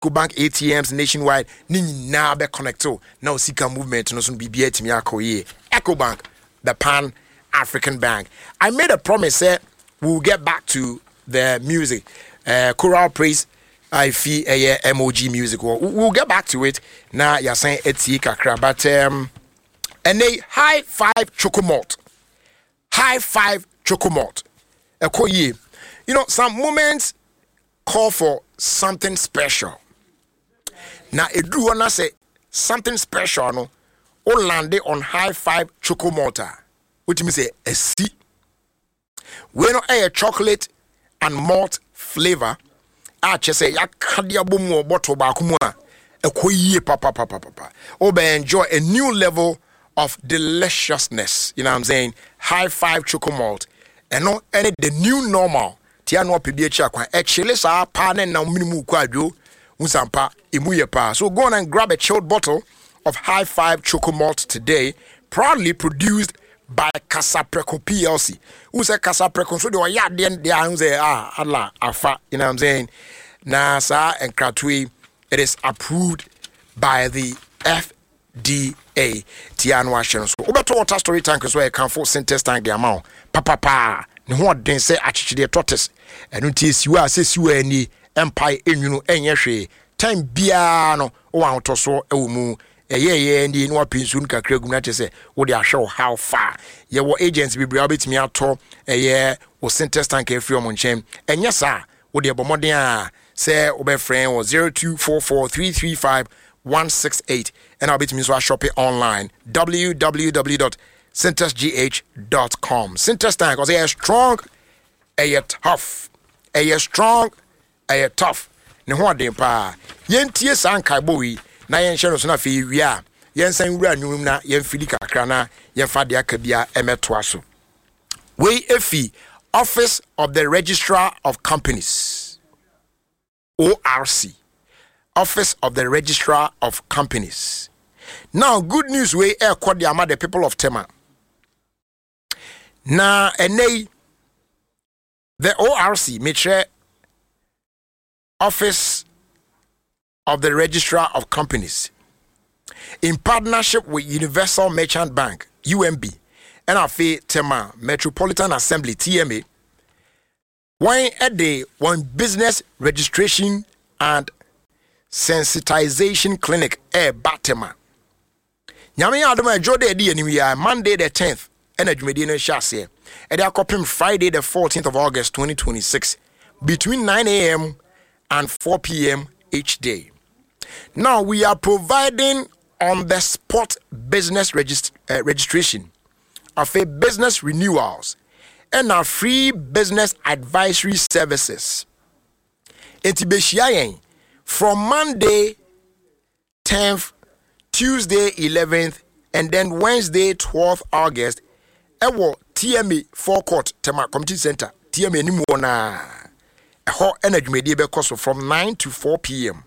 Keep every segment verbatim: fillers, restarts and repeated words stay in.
Bank A T Ms nationwide ni na be connecto na osika movement no so bibia timi akoye EcoBank, the Pan African Bank. I made a promise that we'll get back to the music, uh, choral praise. I feel a M O G music. We'll, we'll get back to it now. You're saying it's kakra, but um, and a high five chocomalt, high five chocomalt. You know, some moments call for something special. Now, it do wanna say something special, no? All landed on high five chocomalt, which means a C. We know a chocolate and malt flavor. I just say ya kadia bomo bottle bakumwa. A koye papa papa papa. Obe enjoy a new level of deliciousness. You know what I'm saying? High five chocomalt. And no any the new normal. Tia no pbh kwa. Actually sa pa na minimu kwadwo. Unsampa imuye pa. So go on and grab a chilled bottle of High Five Chocomalt today, proudly produced by Casapreco P L C. Who said Casapreco? So they were yeah, then they are say ah Allah afa. You know what I'm saying? NASA and Kratui. It is approved by the F D A. Tiano Ashton. So over water story tankers where you can for Sintes tank the amount. Papa pa. No one didn't say actually the tortoise. And until you are says you any empire in you know any time biano or out or so emu. Yeah, yeah, and the no pension kakra gumna say wo dey show how far your agents be bra betimi ato eh wo Sintes tank free on nchem enya sa wo dey bomoden a say wo be friend wo zero two four four three three five one six eight and I'll betimi so shop it online w w w dot sintes g h dot com. Sintes tank cause they strong, eh tough, eh strong, eh tough. Ne ho adem pa yentie san kai bowi na yen hye no so na fe wi a yen san wura nwum na yen fili kakra na yen fa de akabia emeto aso we efi Office of the Registrar of Companies, O R C, Office of the Registrar of Companies. Now good news we e kwode ama the people of Tema na enei the O R C metre Office of the Registrar of Companies, in partnership with Universal Merchant Bank, U M B, and Afe Tema Metropolitan Assembly, T M A, one a day, one business registration and sensitization clinic, eh, Batema. Nyame Adama Jode Edi and Monday the tenth, and a Jumedino Chasse, and they are copying Friday the fourteenth of August twenty twenty-six, between nine a.m. and four p.m. each day. Now we are providing on the spot business regist- uh, registration, of a business renewals, and our free business advisory services. Etibeshiayen from Monday tenth, Tuesday eleventh, and then Wednesday twelfth August. Ewo T M A forecourt Tema Community Center. T M A ni muona. Eho energy media be cost from nine to four p.m.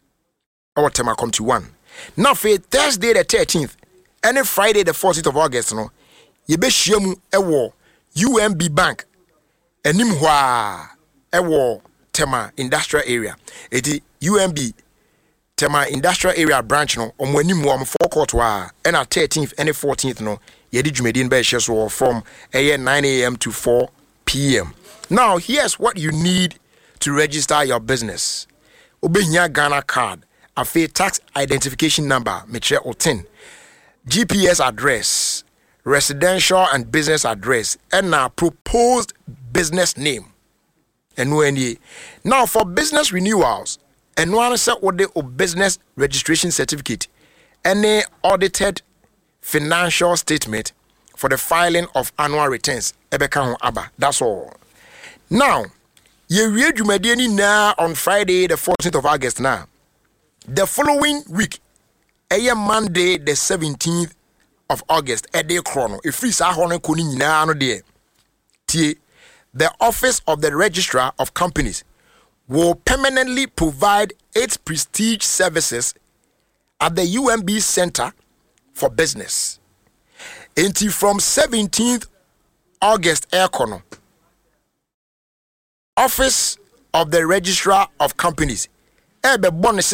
Our Tema Community one. Now for Thursday the thirteenth and Friday the fourteenth of August no. Ye be shiemu ewo U M B Bank. Enim hwa ewo Tema Industrial Area. Eti U M B Tema Industrial Area branch no omo anim wo forecourt wa and at thirteenth and fourteenth no. Yedi Jumedin be so from nine a.m. to four p.m. Now here's what you need to register your business. Obenya Ghana card, a fair tax identification number, metre or ten, G P S address, residential and business address, and a proposed business name. And when now for business renewals, and one set what the business registration certificate, any audited financial statement for the filing of annual returns. Ebeka ho aba. That's all. Now, ye read Jumediani now on Friday the fourteenth of August now. The following week, a Monday the seventeenth of August, a day chrono. If we saw hono kuni na no de. Tie, the Office of the Registrar of Companies will permanently provide its prestige services at the U M B Center for Business. Until from seventeenth August, Econo, Office of the Registrar of Companies, ebe bonus